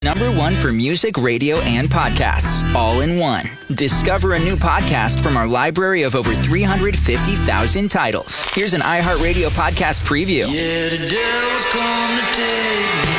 #1 for music, radio, and podcasts, all in one. Discover a new podcast from our library of over 350,000 titles. Here's an iHeartRadio podcast preview. Yeah, the devil's come to take me.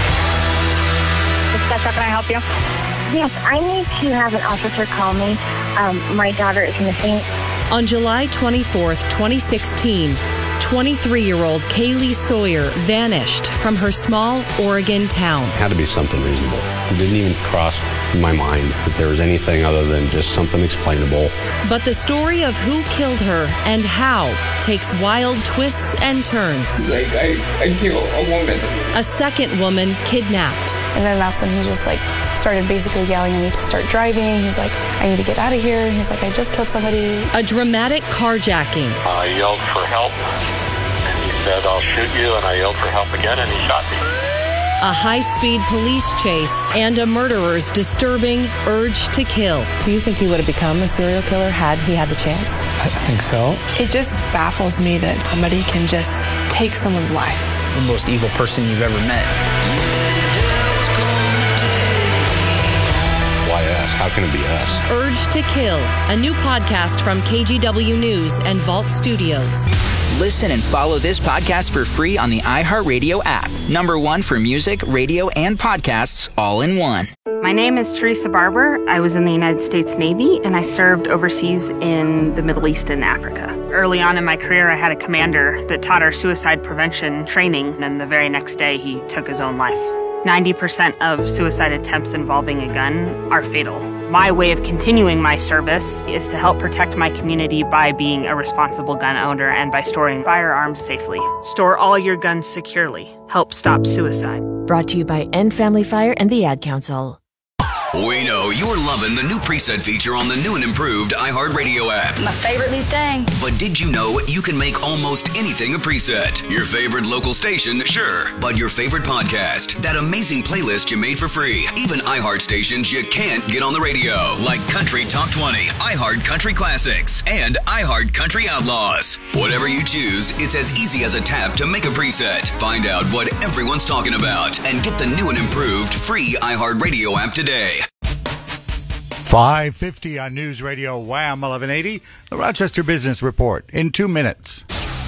Can I help you? Yes, I need to have an officer call me. My daughter is missing. On July 24th, 2016, 23-year-old Kaylee Sawyer vanished from her small Oregon town. It had to be something reasonable. It didn't even cross my mind that there was anything other than just something explainable. But the story of who killed her and how takes wild twists and turns. He's like, I killed a woman. A second woman kidnapped. And then that's when he just started basically yelling at me to start driving. He's like, I need to get out of here. And he's like, I just killed somebody. A dramatic carjacking. I yelled for help, and he said, I'll shoot you, and I yelled for help again, and he shot me. A high-speed police chase and a murderer's disturbing urge to kill. Do you think he would have become a serial killer had he had the chance? I think so. It just baffles me that somebody can just take someone's life. The most evil person you've ever met. How can it be us? Urge to Kill, a new podcast from KGW News and Vault Studios. Listen and follow this podcast for free on the iHeartRadio app. #1 for music, radio, and podcasts, all in one. My name is Teresa Barber. I was in the United States Navy, and I served overseas in the Middle East and Africa. Early on in my career, I had a commander that taught our suicide prevention training, and the very next day, he took his own life. 90% of suicide attempts involving a gun are fatal. My way of continuing my service is to help protect my community by being a responsible gun owner and by storing firearms safely. Store all your guns securely. Help stop suicide. Brought to you by End Family Fire and the Ad Council. We know you're loving the new preset feature on the new and improved iHeartRadio app. My favorite new thing. But did you know you can make almost anything a preset? Your favorite local station, sure. But your favorite podcast, that amazing playlist you made for free. Even iHeart stations you can't get on the radio, like Country Top 20, iHeart Country Classics, and iHeart Country Outlaws. Whatever you choose, it's as easy as a tap to make a preset. Find out what everyone's talking about and get the new and improved free iHeartRadio app today. 5:50 on News Radio Wham 1180, the Rochester Business Report in 2 minutes.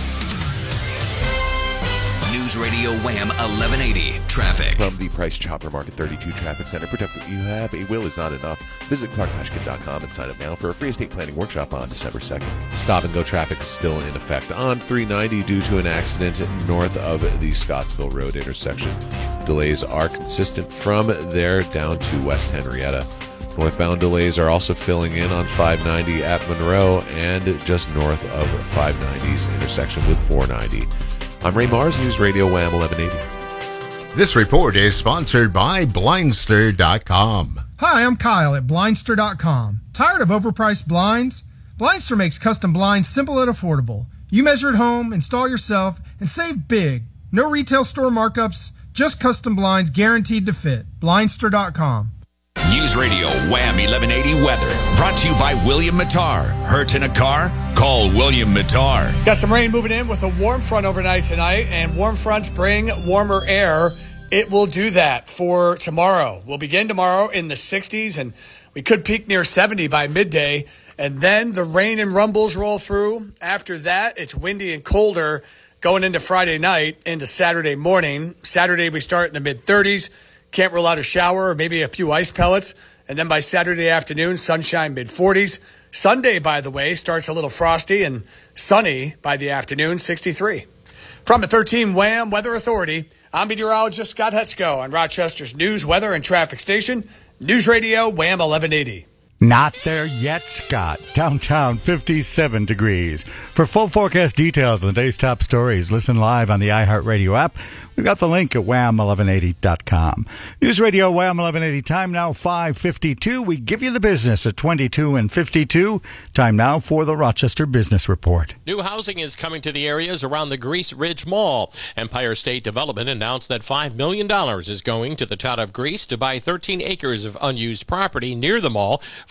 News Radio Wham 1180, traffic. From the Price Chopper Market 32 Traffic Center, protect what you have. A will is not enough. Visit ClarkHashkin.com and sign up now for a free estate planning workshop on December 2nd. Stop-and-go traffic is still in effect on 390 due to an accident north of the Scottsville Road intersection. Delays are consistent from there down to West Henrietta. Northbound delays are also filling in on 590 at Monroe and just north of 590's intersection with 490. I'm Ray Mars, News Radio Wham 1180. This report is sponsored by Blindster.com. Hi, I'm Kyle at Blindster.com. Tired of overpriced blinds? Blindster makes custom blinds simple and affordable. You measure at home, install yourself, and save big. No retail store markups, just custom blinds guaranteed to fit. Blindster.com. News Radio Wham 1180 weather. Brought to you by William Mattar. Hurt in a car? Call William Mattar. Got some rain moving in with a warm front overnight tonight, and warm fronts bring warmer air. It will do that for tomorrow. We'll begin tomorrow in the 60s, and we could peak near 70 by midday, and then the rain and rumbles roll through. After that, it's windy and colder going into Friday night into Saturday morning. Saturday, we start in the mid-30s. Can't rule out a shower or maybe a few ice pellets. And then by Saturday afternoon, sunshine mid-40s. Sunday, by the way, starts a little frosty and sunny by the afternoon, 63. From the 13 Wham Weather Authority, I'm meteorologist Scott Hetzko on Rochester's news, weather, and traffic station, News Radio Wham 1180. Not there yet, Scott. Downtown, 57 degrees. For full forecast details on the day's top stories, listen live on the iHeartRadio app. We've got the link at wham1180.com. News Radio Wham 1180, time now 5:52. We give you the business at 22 and 52. Time now for the Rochester Business Report. New housing is coming to the areas around the Greece Ridge Mall. Empire State Development announced that $5 million is going to the town of Greece to buy 13 acres of unused property near the mall for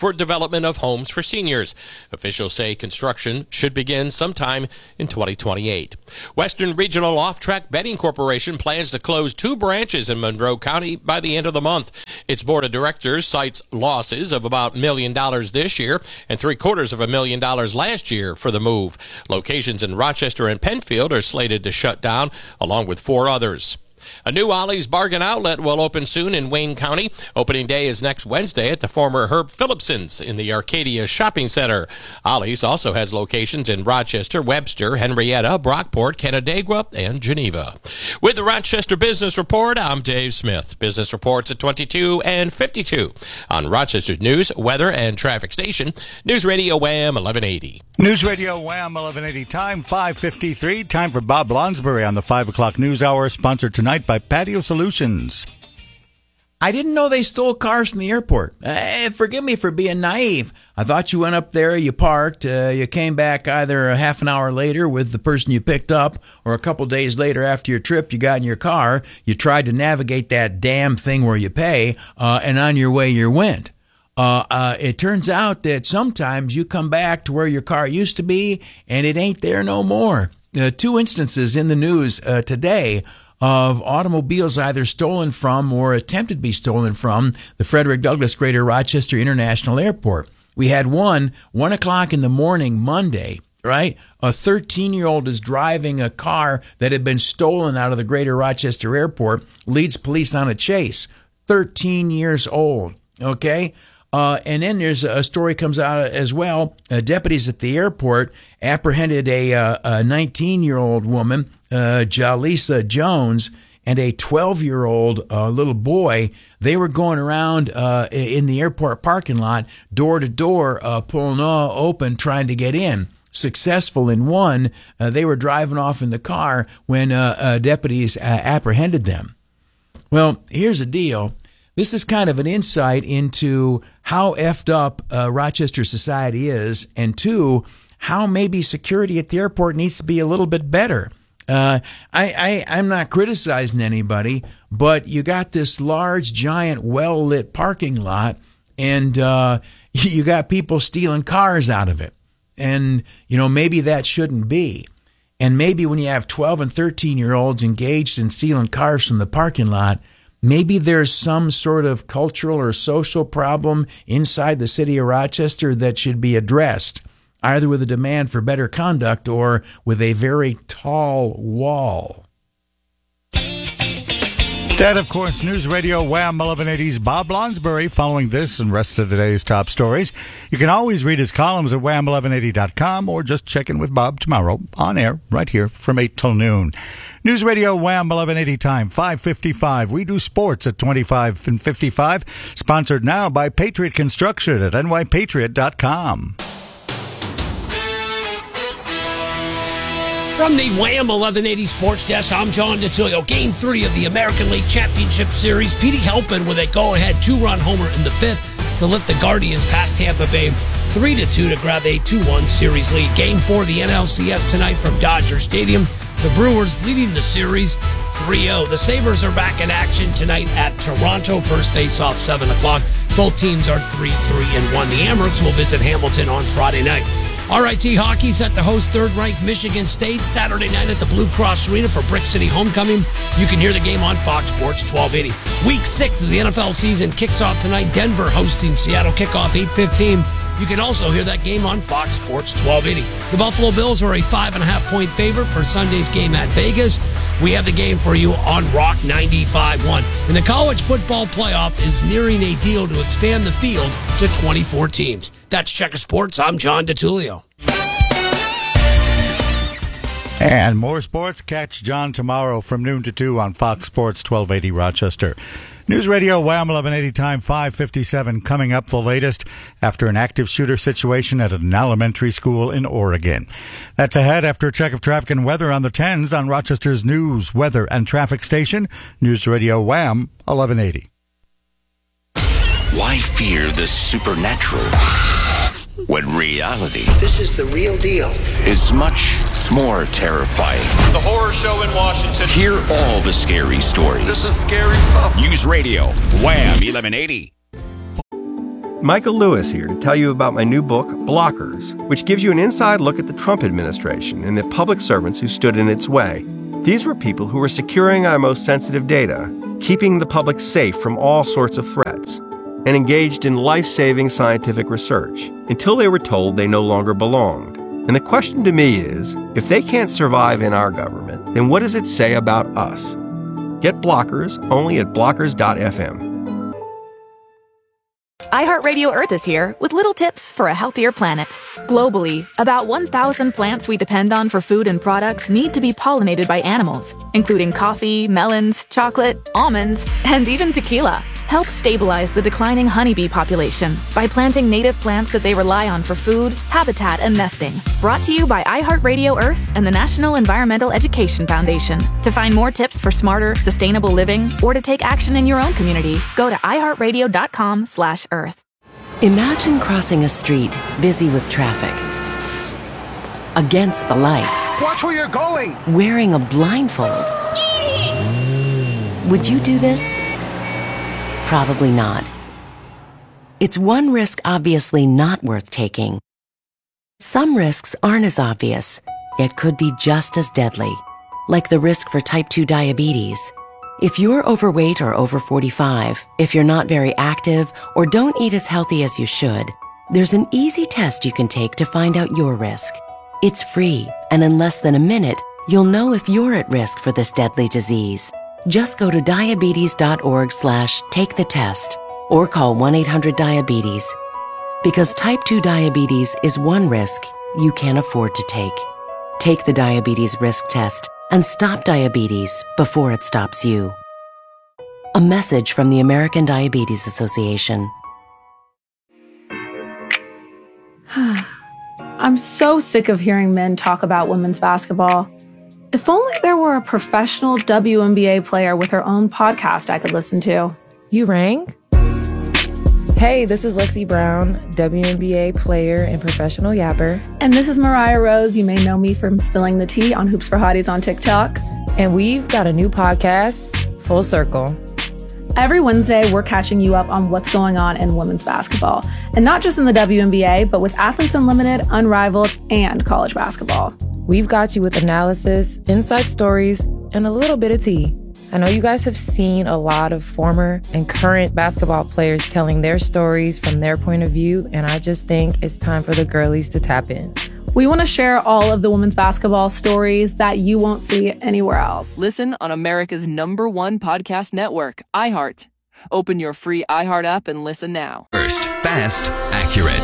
for development of homes for seniors. Officials say construction should begin sometime in 2028. Western Regional Off-Track Betting Corporation plans to close 2 branches in Monroe County by the end of the month. Its board of directors cites losses of about $1 million this year and $750,000 last year for the move. Locations in Rochester and Penfield are slated to shut down, along with 4 others. A new Ollie's Bargain Outlet will open soon in Wayne County. Opening day is next Wednesday at the former Herb Phillipson's in the Arcadia Shopping Center. Ollie's also has locations in Rochester, Webster, Henrietta, Brockport, Canandaigua, and Geneva. With the Rochester Business Report, I'm Dave Smith. Business reports at 22 and 52 on Rochester's news, weather, and traffic station, News Radio Wham 1180. News Radio Wham 1180, time 5:53. Time for Bob Lonsbury on the 5 o'clock news hour, sponsored tonight by Patio Solutions. I didn't know they stole cars from the airport. Forgive me for being naive. I thought you went up there, you parked, you came back either a half an hour later with the person you picked up, or a couple days later after your trip, you got in your car, you tried to navigate that damn thing where you pay, and on your way you went. It turns out that sometimes you come back to where your car used to be, and it ain't there no more. 2 instances in the news today of automobiles either stolen from or attempted to be stolen from the Frederick Douglass Greater Rochester International Airport. We had 1 o'clock in the morning Monday, right? A 13-year-old is driving a car that had been stolen out of the Greater Rochester Airport, leads police on a chase. 13 years old, okay? And then there's a story comes out as well. Deputies at the airport apprehended a 19-year-old woman, Jalisa Jones, and a 12-year-old little boy. They were going around in the airport parking lot, door to door, pulling open, trying to get in. Successful in one, they were driving off in the car when deputies apprehended them. Well, here's the deal. This is kind of an insight into how effed up Rochester society is, and 2, how maybe security at the airport needs to be a little bit better. I'm not criticizing anybody, but you got this large, giant, well-lit parking lot, and you got people stealing cars out of it. And, maybe that shouldn't be. And maybe when you have 12 and 13-year-olds engaged in stealing cars from the parking lot, maybe there's some sort of cultural or social problem inside the city of Rochester that should be addressed, either with a demand for better conduct or with a very tall wall. That, of course, News Radio Wham 1180's Bob Lonsbury. Following this and rest of the day's top stories, you can always read his columns at wham1180.com or just check in with Bob tomorrow on air right here from 8 till noon. News Radio Wham 1180 time 5:55. We do sports at 25 and 55. Sponsored now by Patriot Construction at nypatriot.com. From the Wham 1180 Sports Desk, I'm John DeTilio. Game 3 of the American League Championship Series. Petey Helpin with a go-ahead 2-run homer in the 5th to lift the Guardians past Tampa Bay 3-2 to grab a 2-1 series lead. Game 4 of the NLCS tonight from Dodger Stadium. The Brewers leading the series 3-0. The Sabres are back in action tonight at Toronto. First face-off 7 o'clock. Both teams are 3-1. The Amerks will visit Hamilton on Friday night. RIT Hockey set to host third-ranked Michigan State Saturday night at the Blue Cross Arena for Brick City Homecoming. You can hear the game on Fox Sports 1280. Week 6 of the NFL season kicks off tonight. Denver hosting Seattle, kickoff 8:15. You can also hear that game on Fox Sports 1280. The Buffalo Bills are a 5.5-point favorite for Sunday's game at Vegas. We have the game for you on Rock 95.1. And the college football playoff is nearing a deal to expand the field to 24 teams. That's Checker Sports. I'm John DeTulio. And more sports. Catch John tomorrow from noon to 2 on Fox Sports 1280 Rochester. News Radio Wham 1180 time 5:57. Coming up, the latest after an active shooter situation at an elementary school in Oregon. That's ahead after a check of traffic and weather on the 10s on Rochester's news, weather, and traffic station. News Radio Wham 1180. Why fear the supernatural when reality, this is the real deal, is much more terrifying? The horror show in Washington. Hear all the scary stories. This is scary stuff. News Radio Wham 1180. Michael Lewis here to tell you about my new book, Blockers, which gives you an inside look at the Trump administration and the public servants who stood in its way. These were people who were securing our most sensitive data, keeping the public safe from all sorts of threats, and engaged in life-saving scientific research until they were told they no longer belonged. And the question to me is, if they can't survive in our government, then what does it say about us? Get Blockers only at blockers.fm. iHeartRadio Earth is here with little tips for a healthier planet. Globally, about 1,000 plants we depend on for food and products need to be pollinated by animals, including coffee, melons, chocolate, almonds, and even tequila. Help stabilize the declining honeybee population by planting native plants that they rely on for food, habitat, and nesting. Brought to you by iHeartRadio Earth and the National Environmental Education Foundation. To find more tips for smarter, sustainable living or to take action in your own community, go to iHeartRadio.com/Earth. Imagine crossing a street busy with traffic. Against the light. Watch where you're going! Wearing a blindfold. Would you do this? Probably not. It's one risk obviously not worth taking. Some risks aren't as obvious, yet could be just as deadly, like the risk for type 2 diabetes. If you're overweight or over 45, if you're not very active or don't eat as healthy as you should, there's an easy test you can take to find out your risk. It's free, and in less than a minute, you'll know if you're at risk for this deadly disease. Just go to diabetes.org/take the test or call 1-800-DIABETES. Because type 2 diabetes is one risk you can't afford to take. Take the diabetes risk test and stop diabetes before it stops you. A message from the American Diabetes Association. I'm so sick of hearing men talk about women's basketball. If only there were a professional WNBA player with her own podcast I could listen to. You rang? Hey, this is Lexi Brown, WNBA player and professional yapper. And this is Mariah Rose. You may know me from spilling the tea on Hoops for Hotties on TikTok. And we've got a new podcast, Full Circle. Every Wednesday, we're catching you up on what's going on in women's basketball. And not just in the WNBA, but with Athletes Unlimited, Unrivaled, and college basketball. We've got you with analysis, inside stories, and a little bit of tea. I know you guys have seen a lot of former and current basketball players telling their stories from their point of view, and I just think it's time for the girlies to tap in. We want to share all of the women's basketball stories that you won't see anywhere else. Listen on America's #1 podcast network, iHeart. Open your free iHeart app and listen now. First, fast, accurate.